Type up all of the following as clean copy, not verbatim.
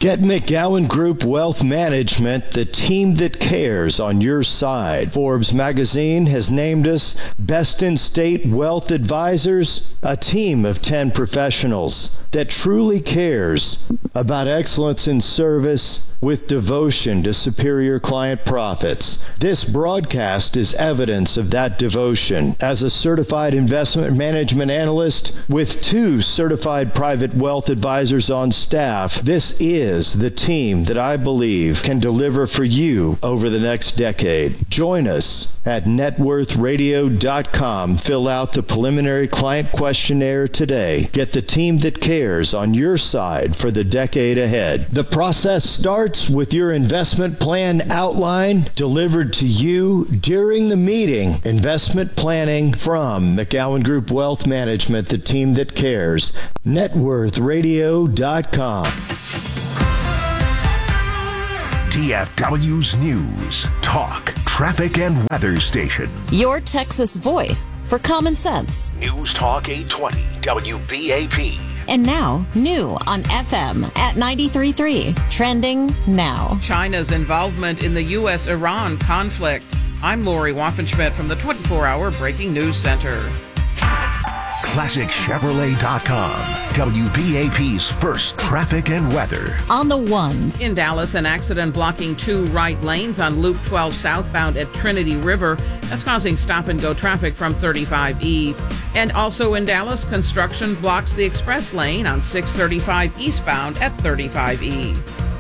Get McGowan Group Wealth Management, the team that cares, on your side. Forbes magazine has named us Best in State Wealth Advisors, a team of 10 professionals that truly cares about excellence in service with devotion to superior client profits. This broadcast is evidence of that devotion. As a certified investment management analyst with 2 certified private wealth advisors on staff, this is the team that I believe can deliver for you over the next decade. Join us at networthradio.com. Fill out the preliminary client questionnaire today. Get the team that cares on your side for the decade ahead. The process starts with your investment plan outline delivered to you during the meeting. Investment planning from McGowan Group Wealth Management, the team that cares. networthradio.com. DFW's News, Talk, Traffic, and Weather Station. Your Texas voice for common sense. News Talk 820, WBAP. And now, new on FM at 93.3. Trending now. China's involvement in the U.S.-Iran conflict. I'm Lori Waffenschmidt from the 24-hour Breaking News Center. ClassicChevrolet.com. WBAP's first traffic and weather. On the ones. In Dallas, an accident blocking 2 right lanes on Loop 12 southbound at Trinity River. That's causing stop-and-go traffic from 35E. And also in Dallas, construction blocks the express lane on 635 eastbound at 35E.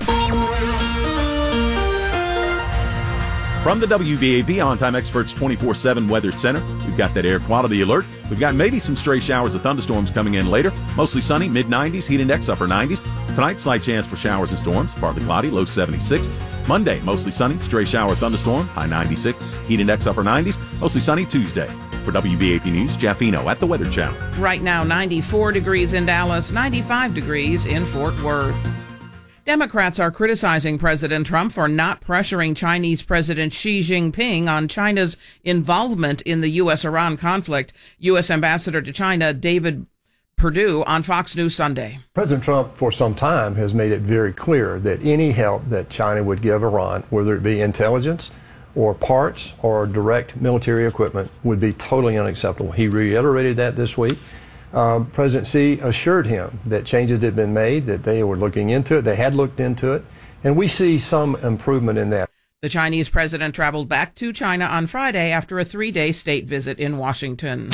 From the WBAP On-Time Experts 24/7 Weather Center, we've got that air quality alert. We've got maybe some stray showers of thunderstorms coming in later. Mostly sunny, mid-90s, heat index upper 90s. Tonight, slight chance for showers and storms, partly cloudy, low 76. Monday, mostly sunny, stray shower thunderstorm, high 96, heat index upper 90s. Mostly sunny Tuesday. For WBAP News, Jeff Eno at the Weather Channel. Right now, 94 degrees in Dallas, 95 degrees in Fort Worth. Democrats are criticizing President Trump for not pressuring Chinese President Xi Jinping on China's involvement in the U.S.-Iran conflict. U.S. Ambassador to China David Perdue on Fox News Sunday. President Trump, for some time, has made it very clear that any help that China would give Iran, whether it be intelligence or parts or direct military equipment, would be totally unacceptable. He reiterated that this week. President Xi assured him that changes had been made, that they were looking into it, they had looked into it, and we see some improvement in that. The Chinese president traveled back to China on Friday after a 3-day state visit in Washington.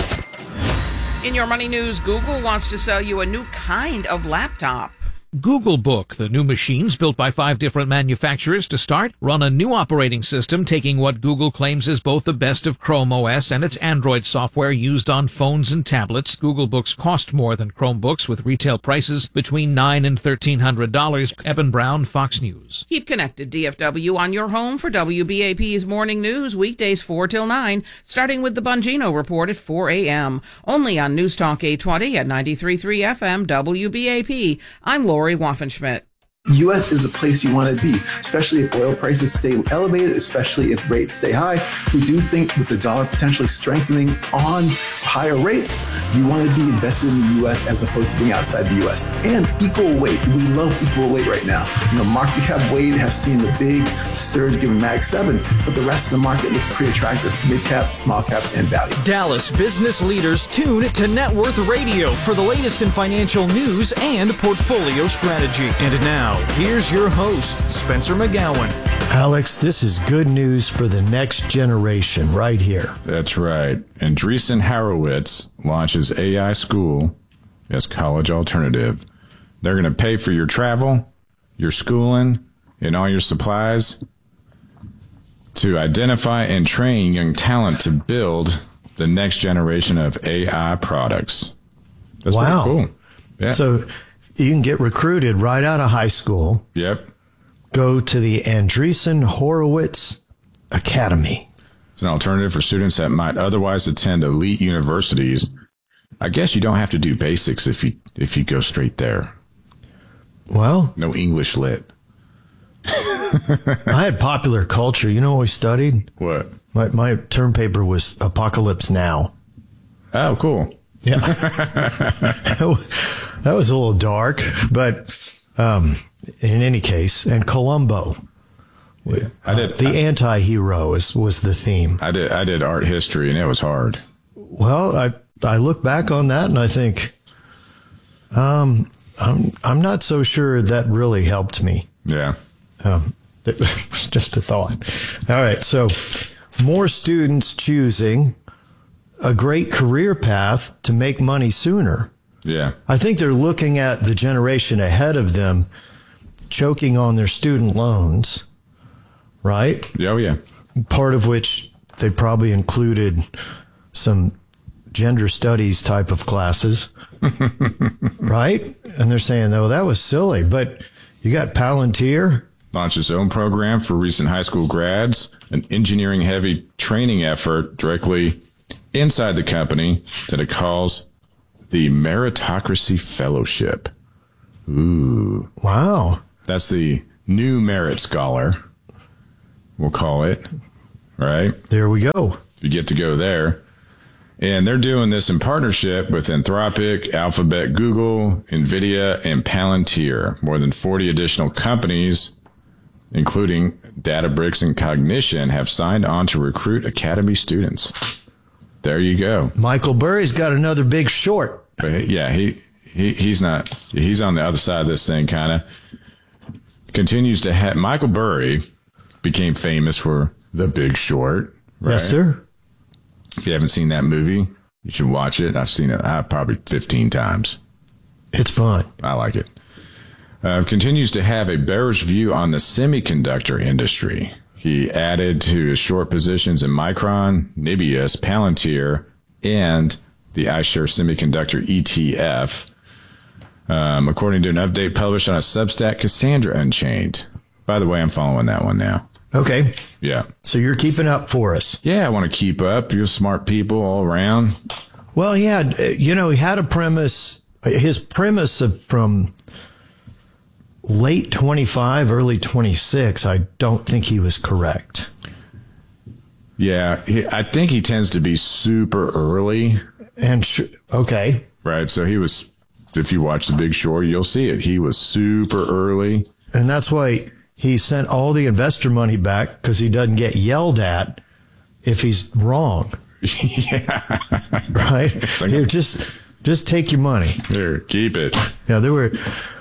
In your money news, Google wants to sell you a new kind of laptop. Google Book, the new machines built by 5 different manufacturers to start, run a new operating system taking what Google claims is both the best of Chrome OS and its Android software used on phones and tablets. Google Books cost more than Chromebooks with retail prices between $900 and $1,300. Evan Brown, Fox News. Keep connected, DFW, on your home for WBAP's Morning News, weekdays 4 till 9, starting with the Bongino Report at 4 a.m. Only on News Talk 820 at 93.3 FM WBAP. I'm Lori Waffenschmidt. U.S. is a place you want to be, especially if oil prices stay elevated, especially if rates stay high. We do think with the dollar potentially strengthening on higher rates, you want to be invested in the U.S. as opposed to being outside the U.S. And equal weight. We love equal weight right now. Market cap weight has seen the big surge given Mag 7, but the rest of the market looks pretty attractive. Mid cap, small caps, and value. Dallas business leaders tune to Net Worth Radio for the latest in financial news and portfolio strategy. And now, here's your host, Spencer McGowan. Alex, this is good news for the next generation right here. That's right. Andreessen Horowitz launches AI School as college alternative. They're going to pay for your travel, your schooling, and all your supplies to identify and train young talent to build the next generation of AI products. That's wow. Pretty cool. Yeah. So you can get recruited right out of high school. Yep. Go to the Andreessen Horowitz Academy. It's an alternative for students that might otherwise attend elite universities. I guess you don't have to do basics if you go straight there. Well, no English lit. I had popular culture. You know what we studied? What? My term paper was Apocalypse Now. Oh, cool. Yeah. That was a little dark, but In any case, and Columbo. Yeah, I did. The anti-hero was the theme. I did art history, and it was hard. Well, I look back on that and I think, I'm not so sure that really helped me. Yeah. It was just a thought. All right. So more students choosing a great career path to make money sooner. Yeah. I think they're looking at the generation ahead of them choking on their student loans, right? Oh, yeah. Part of which they probably included some gender studies type of classes, right? And they're saying, oh, that was silly. But you got Palantir. Launched its own program for recent high school grads, an engineering-heavy training effort directly inside the company that it calls the Meritocracy Fellowship. Ooh. Wow. That's the new Merit Scholar, we'll call it, right? There we go. You get to go there. And they're doing this in partnership with Anthropic, Alphabet, Google, NVIDIA, and Palantir. More than 40 additional companies, including Databricks and Cognition, have signed on to recruit Academy students. There you go. Michael Burry's got another Big Short. But yeah, he's not. He's on the other side of this thing, kind of. Continues to have. Michael Burry became famous for The Big Short. Right? Yes, sir. If you haven't seen that movie, you should watch it. I've seen it probably 15 times. It's fun. I like it. Continues to have a bearish view on the semiconductor industry. He added to his short positions in Micron, Nibius, Palantir, and the iShares Semiconductor ETF, according to an update published on a Substack, Cassandra Unchained. By the way, I'm following that one now. Okay. Yeah. So you're keeping up for us. Yeah, I want to keep up. You're smart people all around. Well, he had a premise. His premise from late 25, early 26, I don't think he was correct. Yeah, I think he tends to be super early. And okay. Right, so he was, if you watch The Big Short, you'll see it. He was super early. And that's why he sent all the investor money back, because he doesn't get yelled at if he's wrong. Yeah. Right? Like, here, just take your money. Here, keep it. Yeah, there were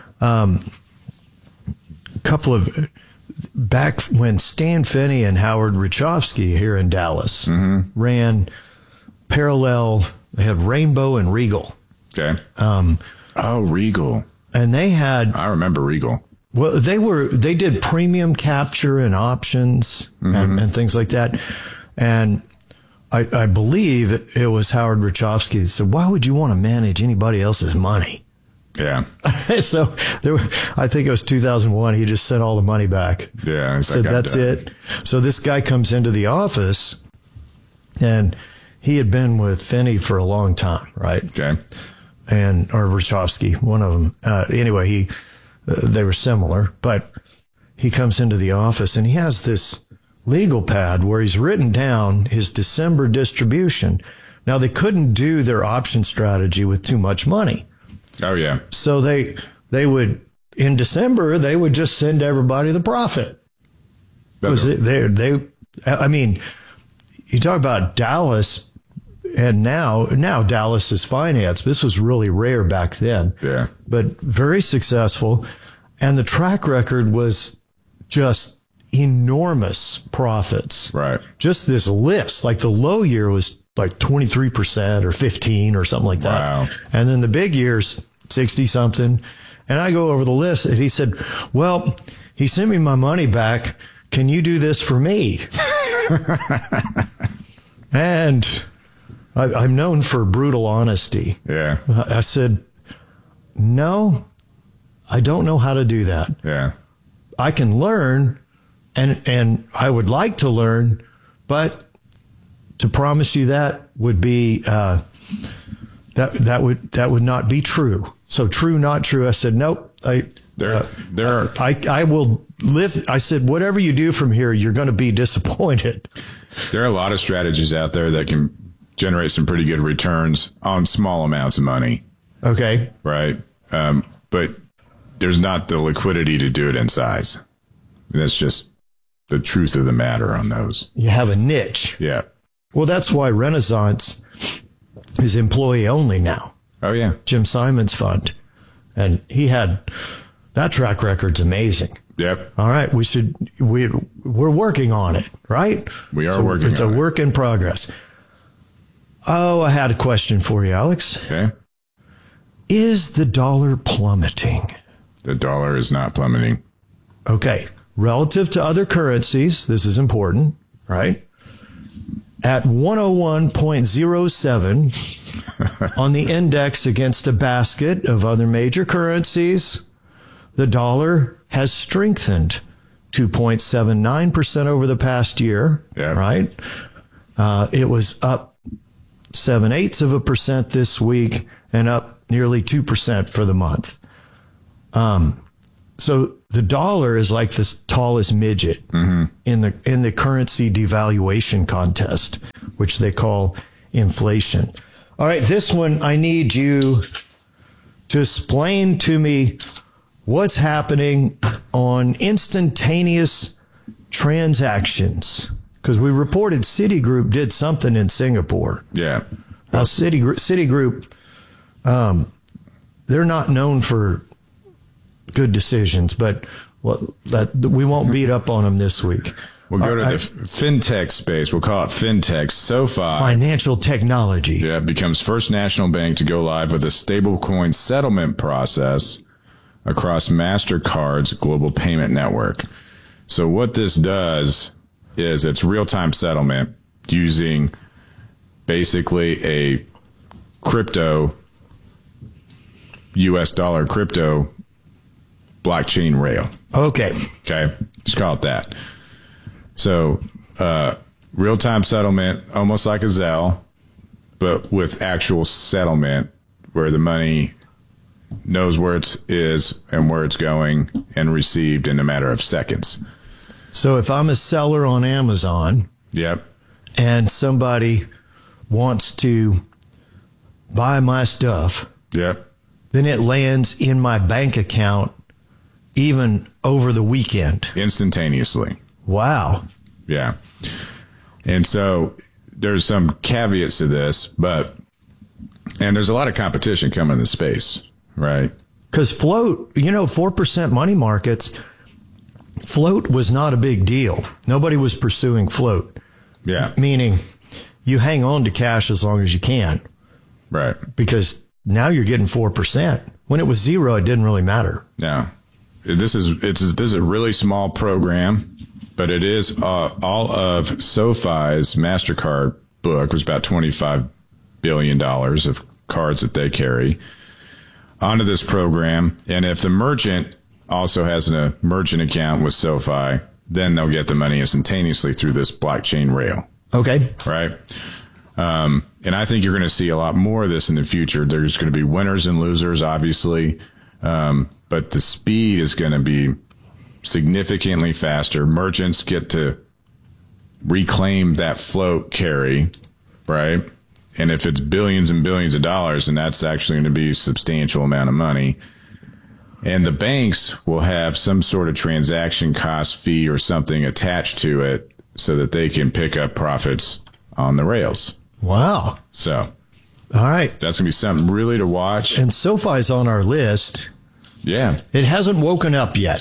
couple of back when Stan Finney and Howard Richofsky here in Dallas ran parallel. They had Rainbow and Regal. Okay. Regal. And they had. I remember Regal. Well, they did premium capture and options and things like that. And I believe it was Howard Richofsky that said, "Why would you want to manage anybody else's money?" Yeah. So I think it was 2001. He just sent all the money back. Yeah. So that's it. So this guy comes into the office, and he had been with Finney for a long time, right? Okay. Or Richofsky, one of them. Anyway, they were similar, but he comes into the office and he has this legal pad where he's written down his December distribution. Now, they couldn't do their option strategy with too much money. Oh, yeah. So they would, in December, they would just send everybody the profit. I mean, you talk about Dallas, and now Dallas is finance. This was really rare back then. Yeah. But very successful. And the track record was just enormous profits. Right. Just this list, like the low year was like 23% or 15 or something like that. Wow. And then the big years, 60 something. And I go over the list and he said, well, he sent me my money back. Can you do this for me? And I'm known for brutal honesty. Yeah. I said, no, I don't know how to do that. Yeah. I can learn and I would like to learn, but to promise you that would be that would not be true. So true, not true. I said nope. I will live. I said whatever you do from here, you're going to be disappointed. There are a lot of strategies out there that can generate some pretty good returns on small amounts of money. Okay. Right. But there's not the liquidity to do it in size. That's just the truth of the matter on those. You have a niche. Yeah. Well, that's why Renaissance is employee only now. Oh, yeah. Jim Simon's fund. And that track record's amazing. Yep. All right. We're working on it, right? We are working on it. It's a work in progress. Oh, I had a question for you, Alex. Okay. Is the dollar plummeting? The dollar is not plummeting. Okay. Relative to other currencies, this is important, right? At 101.07 on the index against a basket of other major currencies, the dollar has strengthened 2.79% over the past year, right? It was up 0.7% this week and up nearly 2% for the month. So the dollar is like the tallest midget in the currency devaluation contest, which they call inflation. All right, this one I need you to explain to me what's happening on instantaneous transactions, because we reported Citigroup did something in Singapore. Yeah. Now Citigroup, they're not known for good decisions, but we won't beat up on them this week. We'll go to the fintech space. We'll call it fintech. SoFi. Financial technology. Yeah, becomes first national bank to go live with a stablecoin settlement process across MasterCard's global payment network. So what this does is it's real-time settlement using basically a crypto, US dollar crypto blockchain rail. Okay. Let's call it that. So, real-time settlement, almost like a Zelle, but with actual settlement where the money knows where it is and where it's going and received in a matter of seconds. So if I'm a seller on Amazon, and somebody wants to buy my stuff, then it lands in my bank account even over the weekend. Instantaneously. Wow. Yeah. And so there's some caveats to this, and there's a lot of competition coming in the space, right? Because float, 4% money markets, float was not a big deal. Nobody was pursuing float. Yeah. Meaning you hang on to cash as long as you can. Right. Because now you're getting 4%. When it was 0, it didn't really matter. No. This is a really small program, but it is all of SoFi's MasterCard book, was about $25 billion of cards that they carry, onto this program. And if the merchant also has a merchant account with SoFi, then they'll get the money instantaneously through this blockchain rail. Okay. Right. And I think you're going to see a lot more of this in the future. There's going to be winners and losers, obviously. But the speed is going to be significantly faster. Merchants get to reclaim that float carry, right? And if it's billions and billions of dollars, then that's actually going to be a substantial amount of money. And the banks will have some sort of transaction cost fee or something attached to it so that they can pick up profits on the rails. Wow. So, all right. That's going to be something really to watch. And SoFi's on our list. Yeah. It hasn't woken up yet.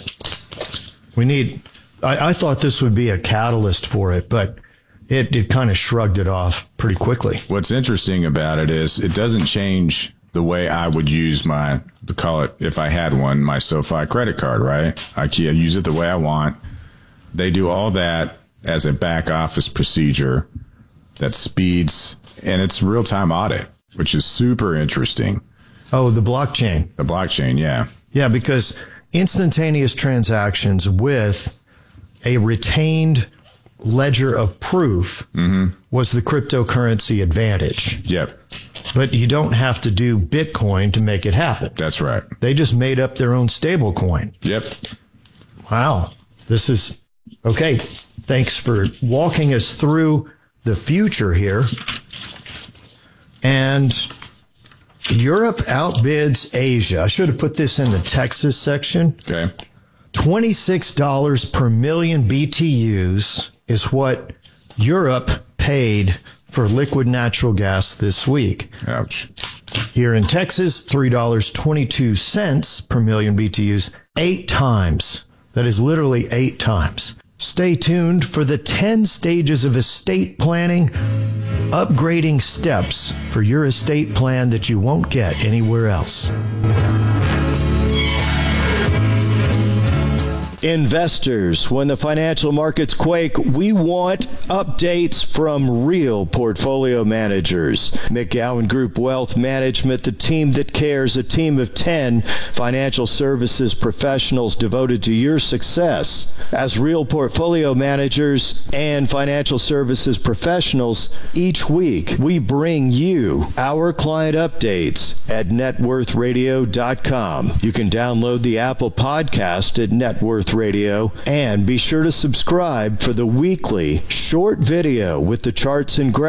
I thought this would be a catalyst for it, but it kind of shrugged it off pretty quickly. What's interesting about it is it doesn't change the way I would use if I had one, my SoFi credit card, right? I can use it the way I want. They do all that as a back office procedure that speeds, and it's real-time audit, which is super interesting. Oh, the blockchain. The blockchain, yeah. Yeah, because instantaneous transactions with a retained ledger of proof was the cryptocurrency advantage. Yep. But you don't have to do Bitcoin to make it happen. That's right. They just made up their own stable coin. Yep. Wow. This is okay. Thanks for walking us through the future here. And Europe outbids Asia. I should have put this in the Texas section. Okay. $26 per million BTUs is what Europe paid for liquid natural gas this week. Ouch. Here in Texas, $3.22 per million BTUs, 8 times. That is literally 8 times. Stay tuned for the 10 stages of estate planning, upgrading steps for your estate plan that you won't get anywhere else. Investors, when the financial markets quake, we want updates from real portfolio managers. McGowan Group Wealth Management, the team that cares, a team of 10 financial services professionals devoted to your success. As real portfolio managers and financial services professionals, each week we bring you our client updates at networthradio.com. You can download the Apple Podcast at Net Worth Radio, and be sure to subscribe for the weekly short video with the charts and graphs